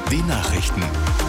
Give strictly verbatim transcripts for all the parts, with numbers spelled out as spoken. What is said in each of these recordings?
die Nachrichten.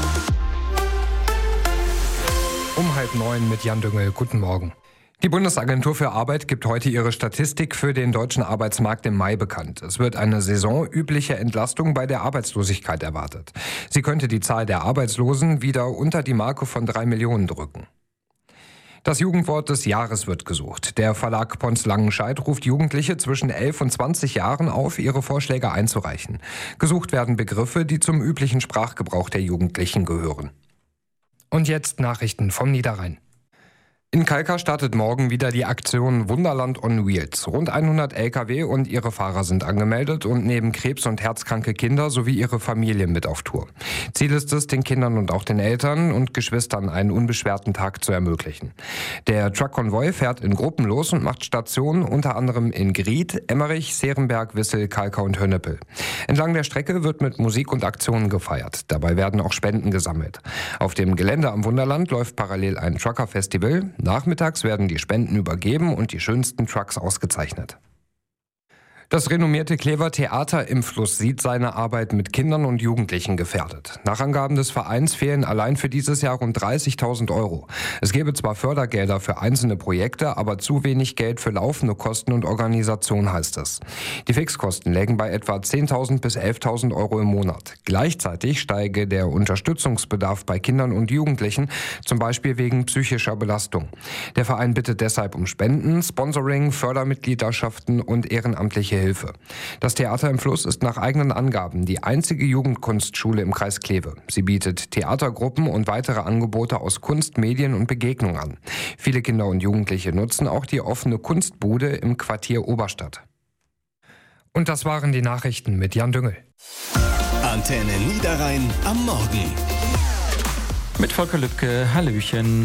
Um halb neun mit Jan Düngel. Guten Morgen. Die Bundesagentur für Arbeit gibt heute ihre Statistik für den deutschen Arbeitsmarkt im Mai bekannt. Es wird eine saisonübliche Entlastung bei der Arbeitslosigkeit erwartet. Sie könnte die Zahl der Arbeitslosen wieder unter die Marke von drei Millionen drücken. Das Jugendwort des Jahres wird gesucht. Der Verlag Pons Langenscheidt ruft Jugendliche zwischen elf und zwanzig Jahren auf, ihre Vorschläge einzureichen. Gesucht werden Begriffe, die zum üblichen Sprachgebrauch der Jugendlichen gehören. Und jetzt Nachrichten vom Niederrhein. In Kalkar startet morgen wieder die Aktion Wunderland on Wheels. Rund hundert L K W und ihre Fahrer sind angemeldet und neben krebs- und herzkranke Kinder sowie ihre Familien mit auf Tour. Ziel ist es, den Kindern und auch den Eltern und Geschwistern einen unbeschwerten Tag zu ermöglichen. Der Truck-Konvoi fährt in Gruppen los und macht Stationen unter anderem in Gried, Emmerich, Serenberg, Wissel, Kalkar und Hönnepel. Entlang der Strecke wird mit Musik und Aktionen gefeiert. Dabei werden auch Spenden gesammelt. Auf dem Gelände am Wunderland läuft parallel ein Trucker-Festival. Nachmittags werden die Spenden übergeben und die schönsten Trucks ausgezeichnet. Das renommierte Klever Theater im Fluss sieht seine Arbeit mit Kindern und Jugendlichen gefährdet. Nach Angaben des Vereins fehlen allein für dieses Jahr rund dreißigtausend Euro. Es gäbe zwar Fördergelder für einzelne Projekte, aber zu wenig Geld für laufende Kosten und Organisation, heißt es. Die Fixkosten lägen bei etwa zehntausend bis elftausend Euro im Monat. Gleichzeitig steige der Unterstützungsbedarf bei Kindern und Jugendlichen, zum Beispiel wegen psychischer Belastung. Der Verein bittet deshalb um Spenden, Sponsoring, Fördermitgliederschaften und ehrenamtliche Hilfe. Das Theater im Fluss ist nach eigenen Angaben die einzige Jugendkunstschule im Kreis Kleve. Sie bietet Theatergruppen und weitere Angebote aus Kunst, Medien und Begegnung an. Viele Kinder und Jugendliche nutzen auch die offene Kunstbude im Quartier Oberstadt. Und das waren die Nachrichten mit Jan Düngel. Antenne Niederrhein am Morgen. Mit Volker Lübke, Hallöchen.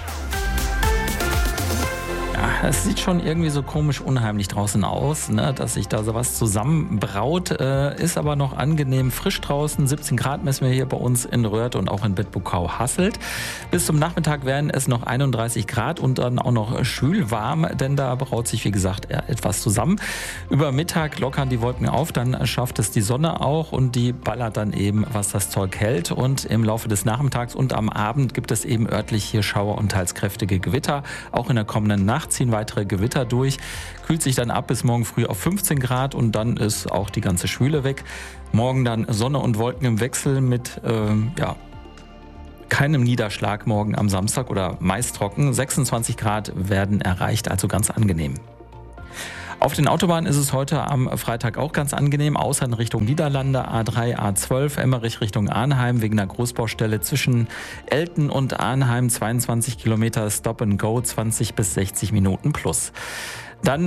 Ja, es sieht schon irgendwie so komisch unheimlich draußen aus, ne, dass sich da sowas zusammenbraut. Äh, ist aber noch angenehm frisch draußen. siebzehn Grad messen wir hier bei uns in Röhrth und auch in Bedburg-Hasselt. Bis zum Nachmittag werden es noch einunddreißig Grad und dann auch noch schwül warm, denn da braut sich, wie gesagt, etwas zusammen. Über Mittag lockern die Wolken auf, dann schafft es die Sonne auch und die ballert dann eben, was das Zeug hält. Und im Laufe des Nachmittags und am Abend gibt es eben örtlich hier Schauer und teils kräftige Gewitter. Auch in der kommenden Nacht ziehen weitere Gewitter durch, kühlt sich dann ab bis morgen früh auf fünfzehn Grad und dann ist auch die ganze Schwüle weg. Morgen dann Sonne und Wolken im Wechsel mit ähm, ja, keinem Niederschlag morgen am Samstag oder meist trocken. sechsundzwanzig Grad werden erreicht, also ganz angenehm. Auf den Autobahnen ist es heute am Freitag auch ganz angenehm, außer in Richtung Niederlande, A drei, A zwölf, Emmerich Richtung Arnheim wegen einer Großbaustelle zwischen Elten und Arnheim, zweiundzwanzig Kilometer Stop and Go, zwanzig bis sechzig Minuten plus. Dann